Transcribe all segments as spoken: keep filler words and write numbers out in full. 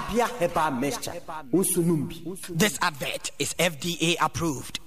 Abia Herbal Mixture. Usunumbi. This advert is F D A approved.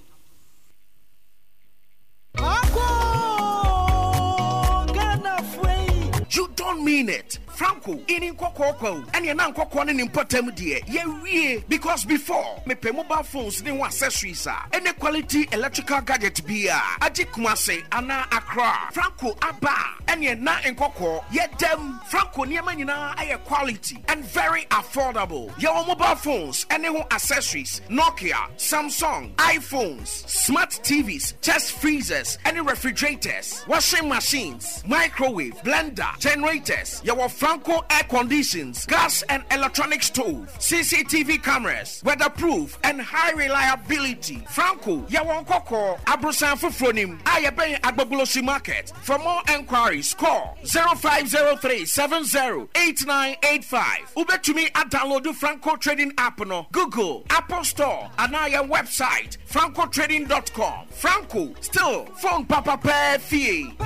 You don't mean it. Franco, in Coco, and your non coco in important dear. Yeah, because before me pay mobile phones, they want accessories, any quality electrical gadget be a Ajikumase, Anna Accra, Franco Abba, and your na in coco, yet them Franco Niamanina are quality and very affordable. Your mobile phones, any accessories, Nokia, Samsung, iPhones, smart T Vs, chest freezers, any refrigerators, washing machines, microwave, blender, generators, your Franco air conditions, gas and electronic stove, C C T V cameras, weatherproof and high reliability. Franco, Yawon Coco, Abrosan Fufronim, Ayabe Agbabulosi Market. For more enquiries, call zero five zero three seven zero eight nine eight five. Ube to me at download the Franco Trading app no Google, Apple Store, and our website, franco trading dot com. Franco, still phone papa pay fee.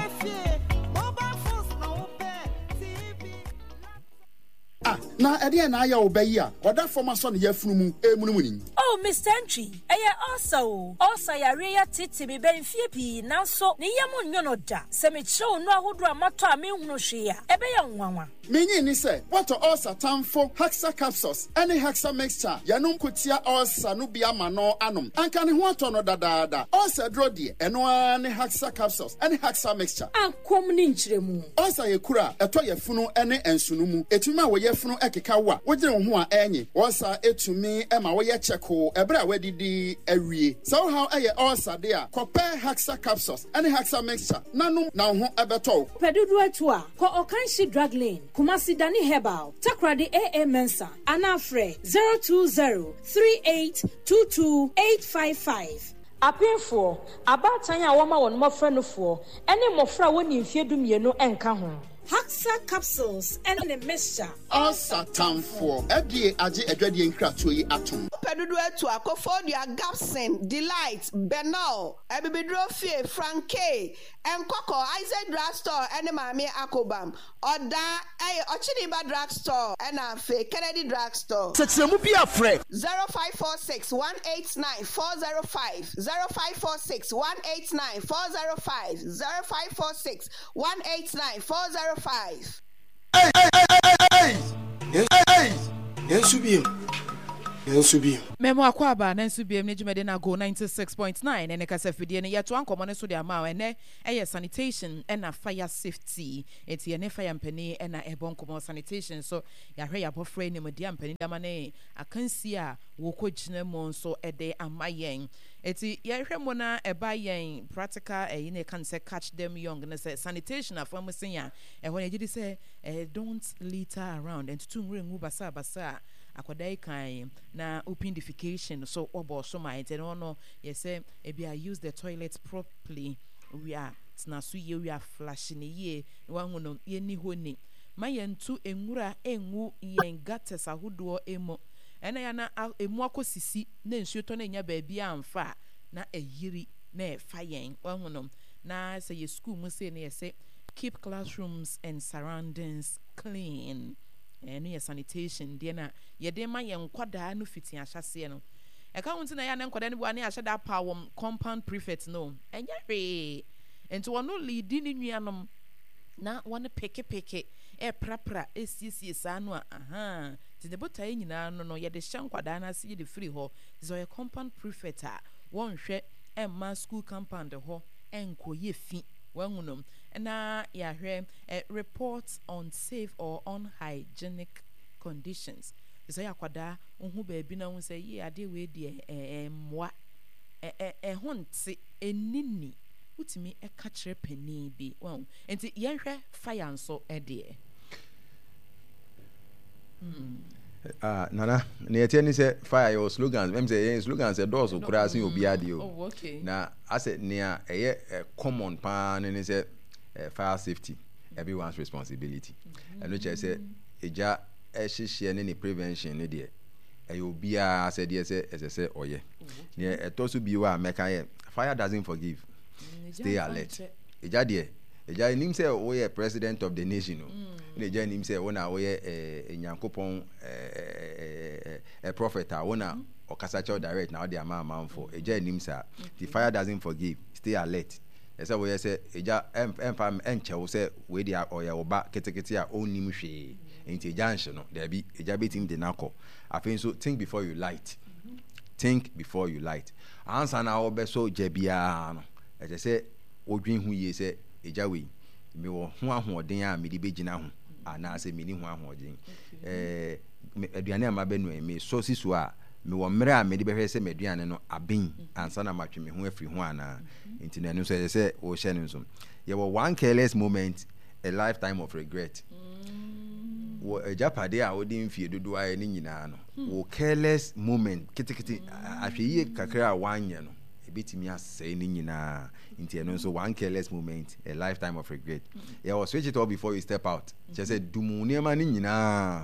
Na ede na ya obayi a oda forma so ne yafunu mu emunumuni. Oh Mister Entry, eye also also ya reya titi be benfie pi nanso ne yamu nyono da se me chew no ahodo amato a me hunu hwe a ebe ya nwanwa. Menyi ni se what also tamfo Hexa capsules any Hexa mixture yanum kotia also no bia ma no anom anka ne ho ato no dadaada also dro de eno ani Hexa capsules any Hexa mixture ankom ni nkyeremu also ye kura eto yafunu ene ensunumu etuma wo yafunu ekeka wa wogire wo ho a enye also etumi e ma wo ye cheko ebra wadidi awie so how eye also de a compare Hexa capsules any Hexa mixture nanum na ho ebeto pedudu atu a ko Okanshi drug lane Kumasi Dani Herbal, Takradi A A Mensa, Anafre zero two zero three eight two two eight five five. Apinfo, abatanya wama won mo frɛ no fo, ene mo fra woni mfie dumienu enka ho. Hexa capsules and a mixture. Also tamfo, F D A age adwade nkratoyi yi atom. Pedudu etu akofodia Gapson, Delight, Benal, Ebibidrofie, Franke, Nkoko, Isaac Drugstore, and Mami Akobam, Oda, eh, Ochiniba Drugstore, and Afe, Kennedy Drugstore. Tetemu bi afre. zero five four six one eight nine four zero five, zero five four six one eight nine four zero five, zero five four six one eight nine four zero five. Hey, hey, hey, hey, hey, hey, hey, hey, Yensubim, Yensubim. Memo akwaba na nsubiem ne jumede na go ninety-six point nine ene kasa fidie ne yeto ankomo ne so de ama ene eye sanitation ena fire safety eti ene fire mpani ena ebonkomo sanitation so ya hwe ya bofre ne media mpani dama ne akansi a wokogina mo so ede amayen eti ya hwe mo na eba yen practical e ne kan say catch them young ne say sanitation afam senya e ho ne gidi say don't litter around and to ngu ngu basa basa akwadai kan na opidification so obo so my no no yes say e be I use the toilet properly we are na so ye we are flashing ye wan hu no ye ni honi mayentu enwura enwu yen gates ahodo emo ena ya na emu akosisi na nsuo to na nya ba bia amfa na eyiri na e fa yen wan hu no na say ye school mu say na say keep classrooms and surroundings clean. Enu ye sanitation de na ye de ma ye nkwada no fiti ahyase no e ka wonti na ya na nkwada ne bo ani ahye da pa wom compound prefect no enya hwe enti wono lead ni nuanom na wone peke peke e prapra esiesie sa no aha ti de botae nyina no no ye de hye nkwada na se ye de free ho zo ye compound prefect a won hwe e ma school compound ho enkoye fi wangunom na ya hwe reports on safe or unhygienic conditions so ya kwada ohu ba bi na hu say ye ade we de eh mwa eh eh honte enini utimi e ka kire pani bi wan enti ye hwe fire nso e de mm ah nana na yete ni say fire your slogans mem say slogans say doors o kura sin obi ade o oh okay na ase nia eye common pa ni say fire safety everyone's responsibility and which I say eja ehihie ne prevention ne de e obi a say de say as say oye ne etosu bi wa meka fire doesn't forgive stay alert eja de eja nim say oye president of the nation no eja nim say wona oye enyankopon a prophet I wanna or Casacho direct now they are man for a jet names are the fire doesn't forgive, stay alert. As I will say, a ja empam enche say where they are or your back keteketia own nimushi into junction. There be a jabiting the nako. I think so think before you light. Think before you light. Answer now be so jebiano. As I say, o dream who ye say a jawi. Me wo ho ahoden a me de begina ho ana se me ni ho ahoden eh aduane a mabenu me so si so a me wo mmere a me de behwe se me aduane no aben ansa na matwe me ho afiri ho ana nti na no so say o hye no so ye wo one careless moment, a lifetime of regret. Wo ejapade a odin fie dodo aye ni nyina no wo careless moment kitikiti ahwe kakra a wanye no ebetimi asay ni nyina nti eno so one careless moment, a lifetime of regret. Yeah, or switch it off before you step out. Just say dumu niema ni nyina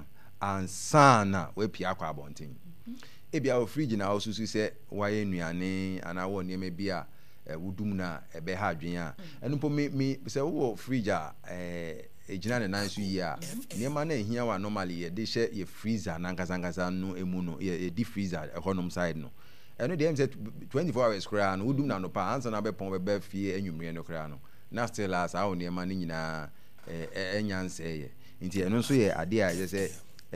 ansana we pia kwa abonten. E bia o fridge na also say waye nuane ana wo niema bia wudum na ebe ha adwen a eno po me me say wo fridge a eh ejina ne nan so yi a niema na ehia wa normally ye de hye ye freezer na nkasangasa no emu no ye deep freezer econom side no. And the M said twenty-four hours crown, who do not know pants and a bepon be fear and you mean no crown. Now still as our near money na enyan say. Into and also, yeah, idea, I just say,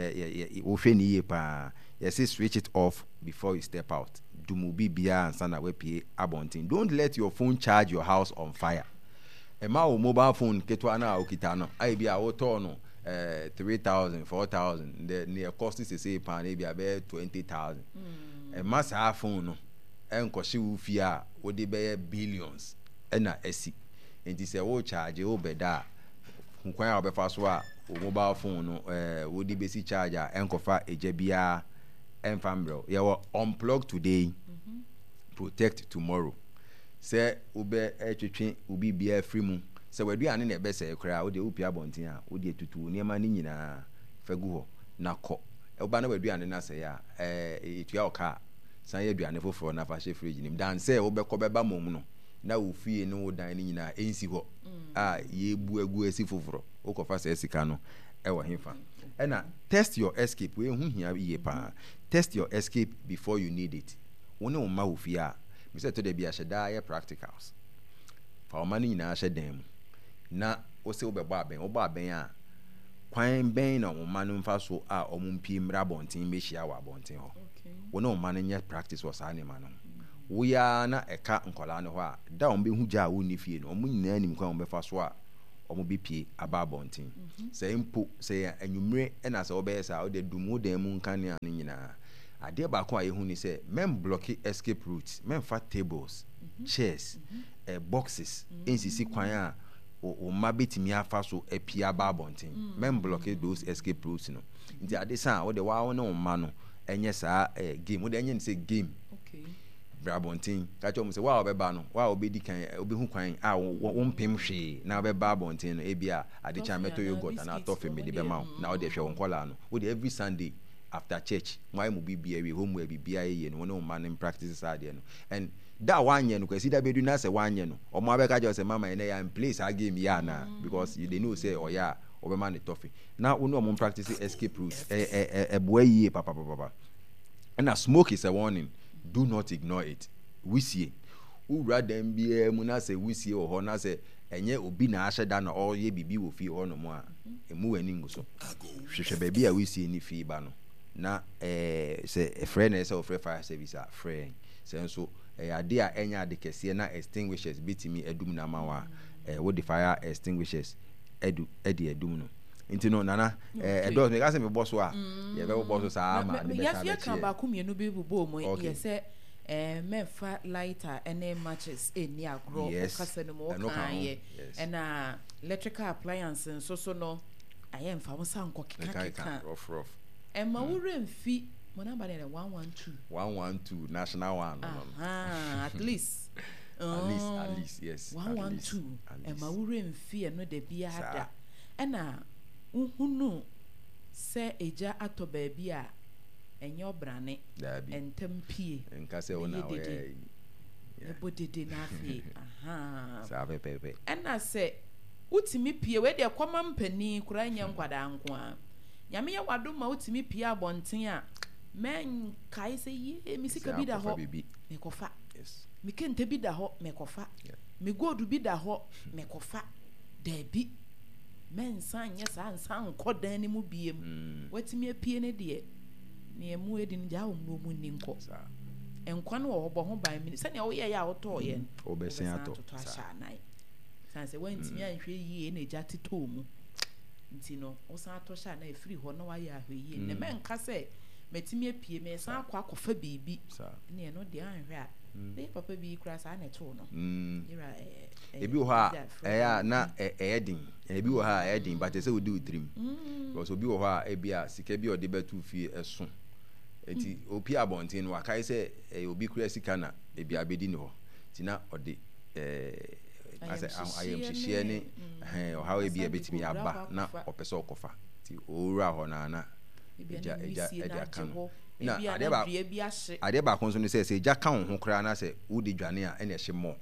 Ofeni ye pa, yes, switch it off before you step out. Do mubi bia and sana we pay abonting. Don't let your phone charge your house on fire. A mao mobile phone, Ketuana Okitano, I be our tono. Uh, three thousand, four thousand. The near cost is a say pan, maybe about twenty thousand. A mass half phone, and Koshi Fia, would they be billions, and a esi. And this a old charge, oh, beda, who quite a fast wa, or mobile phone, uh, would they be charger, and cofa a J B R, and fambro. You will unplug today, protect tomorrow. Say, Ube, H. Ubi be a free moon. So we do an in a best crowd, the Upia Bontia, would you to near Manina, Faguo, Nako. Obana we do an answer ya eh it your car san ye duane foforo na fa she fridge nim dan say wo be ko be ba mom no na wo fie no dan ni nyina ensi ho ah ye bu agu esi foforo wo ko fa say sika no e wo hemfa e na test your escape we hu hia ye pa test your escape before you need it wo ne wo ma wo fie a me say to de bia sheda ye practicals fa o ma ni nyina she dan mu na wo se wo be ba ben wo ba ben a kwan ben na omanu mfa so a omumpie mra bonten mehia wa bonten ho wo na omanu nya practice was anima no wo ya na eka nkola no ho a da ombe hu ja wo ni fie no omu nyina anim kwan ombe fa so a omu bepie aba bonten se mpo se anwumre na se obe sa o de dumu dan mu nkan ne an nyina ade ba ko a ye hu ni se men block escape routes men fa tables chairs eh, boxes nsisi kwan a o ma betimi afa so apia ba bonten men block those escape routes no nti ade san wo de wa wo no ma no enye sa game wo de enye say game okay bra bonten ka cho mo say wa obeba no wa obedi kan obehu kwan a wo mpem hwe na obeba bonten no ebia ade cha meto yogurt na ato family be ma na wo de hwe won kola no wo de every Sunday after church why mu bibia we home we bibia ye no no man in practice side no and that one year no kwesi da bedu na say one year no o ma be ka jo say mama ene ya in place a game ya na because you dey know say oh yeah o be man the tough now we know mo practice escape route eh eh eh boy ye papa papa and smoke is a warning, do not ignore it. We see who rather than be mu na say we see o ho na say enye obi na ahye da na o ye bibi wo fi ho no mo a emu ani ngo so hwehwe baby a we see ni fi ba no na eh say a friend na say o free fire service a friend say so eh ade a enya ade kese na extinguishers bitimi edum na mawa eh wo the fire extinguishers edu edi edum no nti no nana eh edo me ka say me boss a ye be boss sa ma me ya fia kan ba kumienu bi bubo mo ye say eh mefa lighter ene matches eni agro o kasa no mo kan ye na electrical appliances so so no ayem fa mo san ko keka keka rough rough e ma wo remfi mo na ba ne one one two one one two national one ah at least at least at least yes one one two e ma wo remfi e no de bia ada e na uhunu se eja ato ba bia enye obrane entem pie nka se wona we e bodede na afie aha sa pepe ena se utimi pie we de kwama mpani kura nya nkwada nko a nyame ye wado ma utimi pie abonten a men kai say ye mi sika bi da ho me kofa yes mi kente bi da ho me kofa mi godu bi da ho me kofa da bi men san nya san san kodan ni mu biem watimi apie ne de ne emu edi ne ja wo mu ni nko enkwa no wo bo ho ban mi se ne wo ye ya wo to ye o be sen ato sa nai san se wantimi anhwe yie na ja tito mu nti no wo san ato sha na efiri ho na wa ya ahwe yie ne men ka se metimi apie me san akwa akofa bibi ne no de anhwe a ne papa bi kura sa na to no ira ebi wo ha eh na eh din ebi wo ha eh din but say we do dream because obi wo ha ebi a sika bi ode betu fie eso enti opi abontin no akai say obi kura sika na ebi abedi no ti na ode eh ase ayem hihie ni eh o ha ebi ebetimi aba na opese okofa ti owura ho na na eja eja eja kan na ade ba ade ba kon so ni say say eja kan ho kura na say wudi dwane a ene hye mo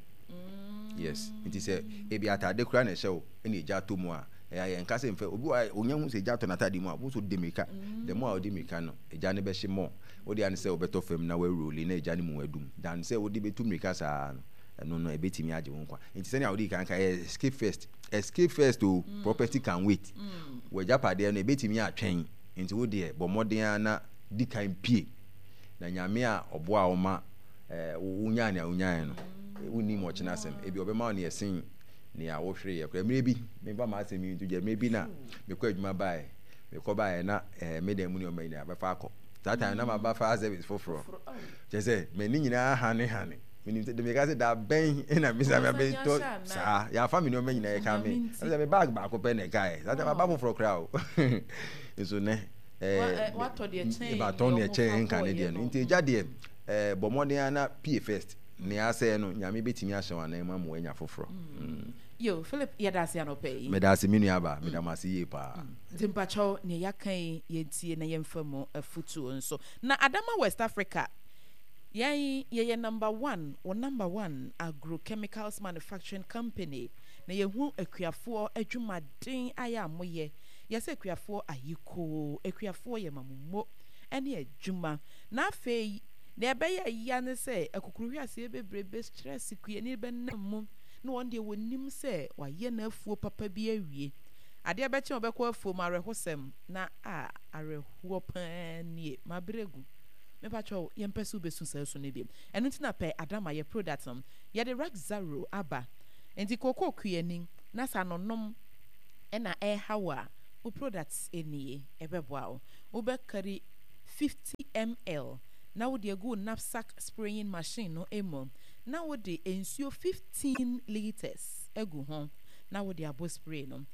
yes nti say ebi atade kura na hye o ene eja to mu a eh ya nka say mfa obi onya hu say eja to na tade mu a bo so de meka de mu a odi meka no eja ne be hye mo odi an say obeto fam na we role na eja ne mu adum dan say odi betu meka sa no no ebetimi age wo nkwa nti say na odi kan ka escape first escape first o property can wait we japade no ebetimi atwen nti wo de bo modern na di kan pie na nyame a obo a oma eh unya na unya no uni mo china sem ebi obema na yesin ne a wo hwere ye kra mere bi me ba ma asem ntu je me bi na me kwa adwuma bae me ko bae na eh me dem ni o mai na ba fa akọ that time na ma ba fa service foforo je say me ni nyina ha ne ha ne me de me ga say da ben na me sa me to sa ya family o me nyina ye ka me say me bag ba ko pe ne guy that time ba foforo kra o eso ne eh what to the chain ba ton the chain kan de no nti eja de eh bomodin na P first ne ase no nyame betimi ahyewa na ma mo anya foforo yo Philip yadase anope me da se minu aba me da ma se ye pa nti mpacho ne yakan yentie na yemfamu afutu nso na Adama West Africa yan ye number one or number one agrochemicals manufacturing company na yehu akuafo adwumaden aya moye yese akuafo ayiko akuafo ye mamummo ene adwuma na afei na ebeye ya ne se akukuruhwi ase bebrebe stress kue ni benam na wonde wonim se waye na afuo papa bi awie ade beche obekọ afuo marehosem na a arehuo panie mabregu me pacho yempesu besu saso ne biem eno ntina pe Adama ye product um ye de Raxaro aba enti koko kuenin na sanonom ena e hawa o products enie ebeboa o obekari fifty milliliters na wo de go knapsack spraying machine no emo na wo de ensuo fifteen liters egu ho na wo de abo spray no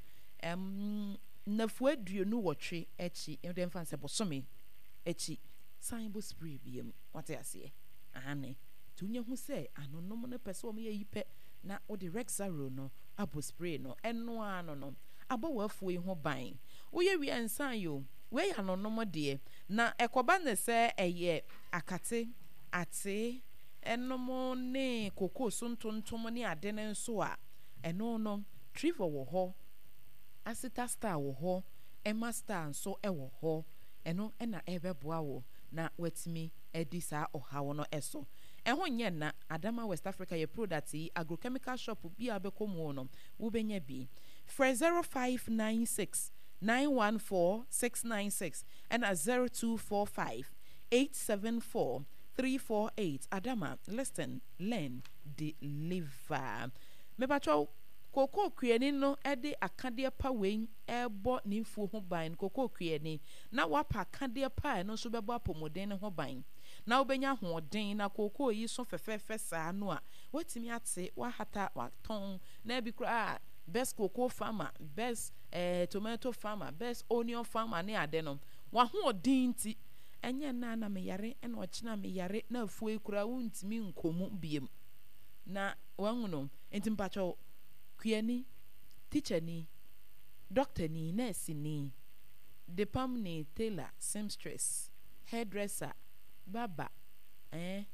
em na fuaduonu wotwe echi e de mfa se bosome echi sign bo spray biem wate ase ane tunya hu se anonom no pese o me yipe na wo de Raxaro no abo spray no eno ano no abo wafuo yi ho ban wo ye wi ansan yo we ya anonom de na ekoba ne se eye akate ate enomo ne koko suntontom ne ade ne nso a eno no trivo wo ho asita star wo ho emma star nso e wo ho eno ena ebeboa wo na watimi edi sa ohawo no eso eho nye na Adama West Africa ye product yi agrochemical shop bi abekomu no wo benya bi for zero five nine six nine one four six nine six and a zero two four five eight seven four three four eight. Adama, listen, learn, deliver. Me pacho koko kueni no ede akade pa wen ebo ni fu ho ban koko kueni na wapa akade pa no so bebo apomoden ne ho ban na obenya hoden na koko yi so fefefe saa no a watimi ate wa hata waton na bi kra best cocoa farmer, best eh, tomato farmer, best onion farmer ne ade no wa hoden ti enye na na me yare ena ochina me yare na afu ekura wuntimi nkomu biem na wanguno entimpacho kueni teacher ni doctor ni nurse ni depam ni tailor seamstress hairdresser baba eh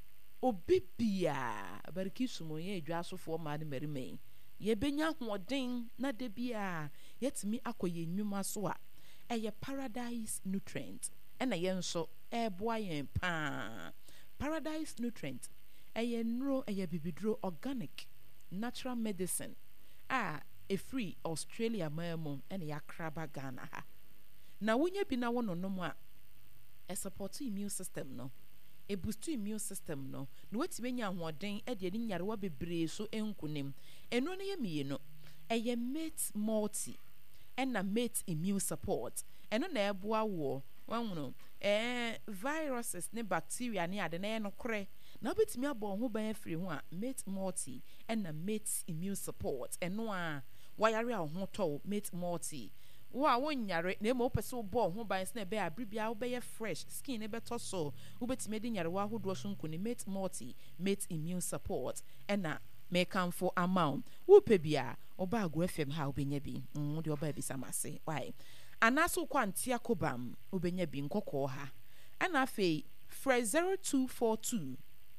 obibia bariki sumo ye adwa sofo ma ne merime ye benya hoden na de bia yetimi akoye nnwuma so a eye paradise nutrient ena ye nso e boa yen pa Paradise Nutrient eye nro eye bibidro organic natural medicine ah a free Australia memo ene ya kraba Ghana ha na wonye bi na wono no a e support immune system no e boost immune system no no wetime nya ahoden e de ni nyarewa bebre so enkunim eno ne ye miye eye mate multi ena mate immune support eno na eboa wo wanwo eh viruses ne bacteria ne ade na ye no kore na obetimi abo ho ban afiri ho a mate multi ena mate immune support eno a wayare a ho to mate multi wa wonyare na emo pese obo ho ban se na be abribia wo be fresh skin ne beto so obetimi de nyare wa hodo so nkuni mate multi mate immune support ena me come for amount wo pe bia oba ago fm ha obenya bi mm de oba bi samase why anaso kwantia kobam obenya bi nkokọ ha ana afei fresh zero two four two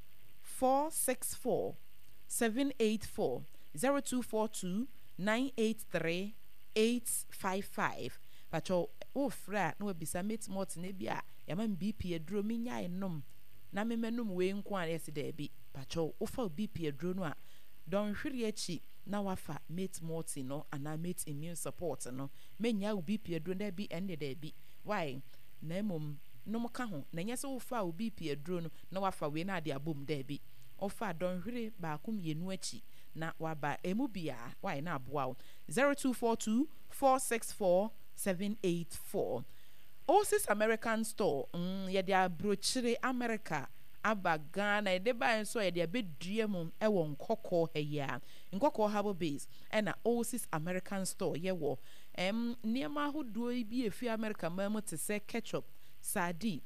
four six four seven eight four zero two four two nine eight three eight five five pacho o fra no bisa mate mot ne bia yamam bp adro minya enom na memenum we nko a yes de bi pacho o fa bp adro no a don hwiri achi na wafa mate multi no ana mate immune support no menya u bp adro na bi ende de bi why na emom no mo ka ho na nyese wo fa u bp adro no na wafa we na ade abom de bi ofa don hwiri ba kum yenu achi na waba emu bia why na aboa zero two four two four six four seven eight four Oasis American Store mm ye dia brochire America aba Ghana e de ba nso ye dia bedua mum e wo nkokọ heya nkokọ habo base e na Oasis American Store ye wo em niema hodo bi efi America mamu te se ketchup sardine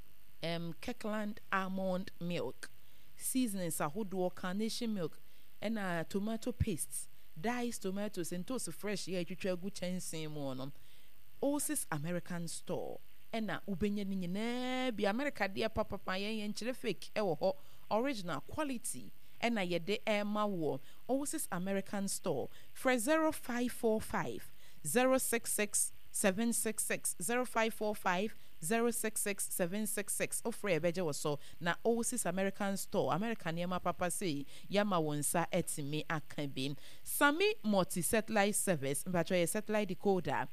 em Kirkland almond milk seasonings ahodo carnation milk and a tomato paste diced tomatoes and toast fresh ye twitwa gu chensin mu no Oasis American Store and a ubenya ni nyina bi America dia papa pa ye nchire fake e wo ho original quality and a ye de ema wo Oasis American Store for zero five four five zero six six seven six six zero five four five zero six six seven six six ofre ebeje woso na Oasis American Store American yama papa say yama wonsa etimi akan Sami multi satellite service mbacho ye satellite decoder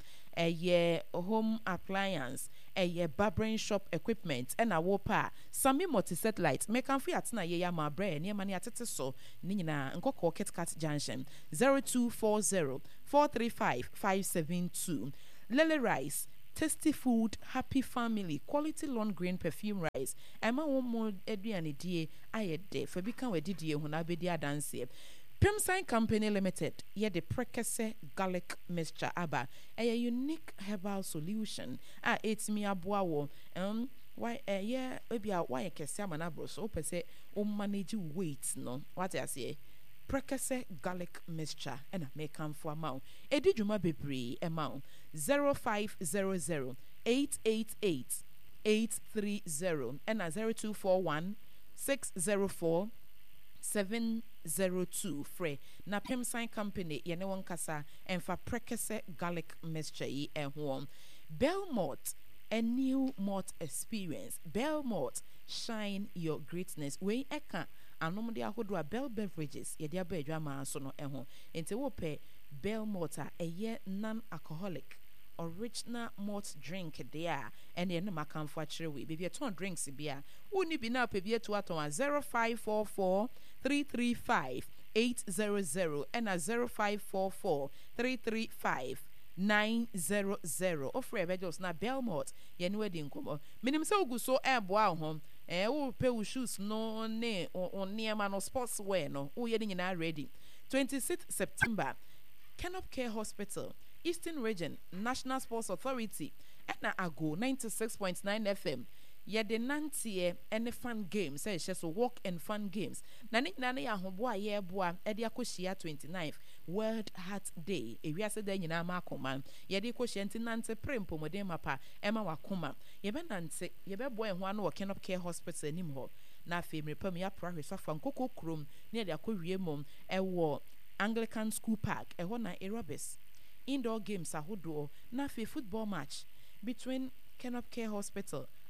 eye home appliance eye barbering shop equipment and a wopa Sami multi satellite make am fi atena ye yama bre ne ma ne atete so ni nyina nkokọ KitKat junction zero two four zero four three five five seven two Lele Rice tasty food, happy family, quality long grain perfume rice. Emma one more eduane die ayede for become a didie when I be dia dance. Pimsign Company Limited, ye the precase garlic mixture aba, a unique herbal solution. Ah, it's me abuawo. Um, why, eh, yeah, maybe a why a casaman abro so per se, o manage weight, no, what I say. Precase garlic mixture and make come for amount. Edi juma bebre amount zero five zero zero eight eight eight eight three zero and a zero two four one six zero four seven zero two free na Pimsign Company yene won kasa and for precase garlic mixture yi ehwo Belmont a new malt experience. Belmont shine your greatness we eka anom de ahodo a Bell Beverages ye dia ba adwama so no eho enti wo pe Belmont a eye non alcoholic original malt drink there and ye no makamfo akere we be ton drinks bia woni bi na pe bi eto aton zero five four four three three five eight zero zero and a zero five four four three three five nine zero zero ofre bejos na Belmont ye no wedi nkomo minim se ogu so eboa ho eh wo pe wo shoes no ne on niema no sports wear no wo ye nyina ready twenty-sixth September Kenop Care Hospital Eastern Region National Sports Authority na ago ninety-six point nine F M ye de nantie any fun games say so walk and fun games na ni na ya hobo ye boa e de akohia twenty-ninth World Heart Day e wiase da nyina ma akoma ye de kohia ntinante prempo modern mapa e ma wakoma ye be nante ye be boa ho ano Kenop Care Hospital anim ho na afemre pam ya prahwe fa nkoko krom ne de akowie mom e wo Anglican School Park e ho na aerobics indoor games ahodo na fe football match between Kenop Care Hospital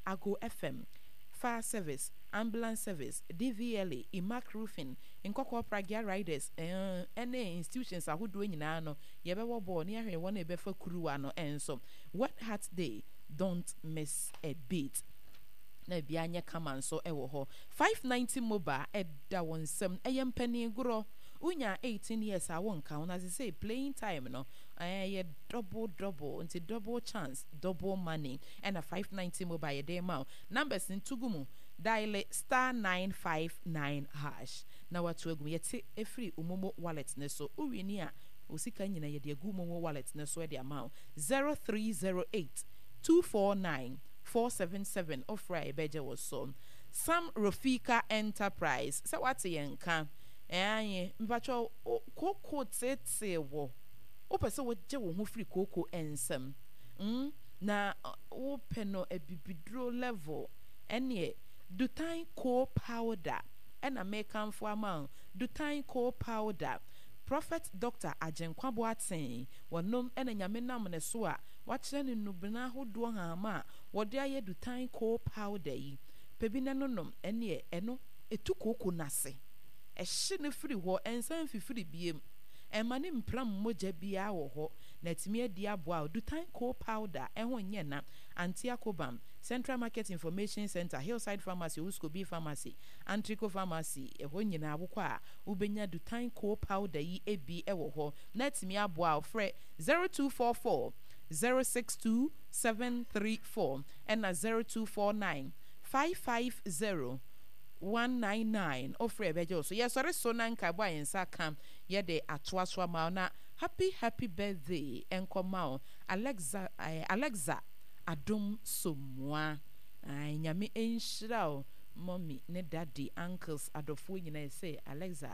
Ago F M, Fire Service, Ambulance Service, D V L A, Imac Roofing, Nkoko Pragia Riders, eh, any institutions are who doing in ano, Yeba born near here one a befer Kuruano and so. What Heart Day, don't miss a beat. Na bianya kaman so ewo ho five ninety mobile edda one seven ayem penny gro unya eighteen years I won't count as I say playing time no eh double double into double chance double money and a five ninety mobile a day amount numbers in tugumu dial star nine five nine hash na watu egum yete e free umomo wallet ne so uwini a osika nyina ye de egu umomo wallet ne so e de amount zero three zero eight two four nine four seven seven of Friday Beja was son. Sam Rafika Enterprise. So what's a yanka? Eh, Mbacho Coco Tse wo. Opa so what Joe who free cocoa and some. Mm, na open no a bibidro level. And ye, do time core powder. And a make come for a man. Do time core powder. Prophet Doctor Ajen Kwabwatsen, wa nom ena nyame nam ne so a wakyerɛ ne nubena hodoɔ hama wɔde ayɛ dutan coal powder yi pebi ne no nom ene eno etu koko nase ɛhye ne firi hɔ ensan fifiri biem ɛma ne mpram mogya bia wɔ hɔ na timi adi aboa dutan coal powder ɛho nyɛ na Antiakobam Central Market Information Center, Hillside Pharmacy, Uskobi Pharmacy, Antrico Pharmacy, e ho nyina abokwa a ubenya dutan coal powder yi ebi ewo ho. Net me aboa ofre zero two four four zero six two seven three four and na zero two four nine five five zero one nine nine ofre bejo. So yes, sorry so nan ka boa yensa kam ye de atoa so ma na happy happy birthday enkomao Alexa uh, Alexa Adom Somwa ay nyame enhyira mommy ne daddy uncles adofo nyina say Alexa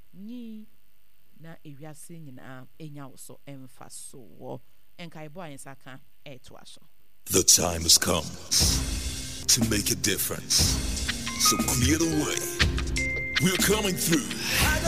ni na ewiase nyina enya wo so emfa so wo enkai boy ensaka eto aso. The time has come to make a difference, so clear the way. We're coming through.